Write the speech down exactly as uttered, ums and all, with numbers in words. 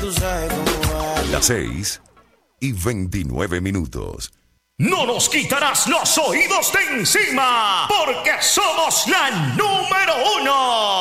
tú sabes cómo va. Las seis y veintinueve minutos. No nos quitarás los oídos de encima, porque somos la número uno.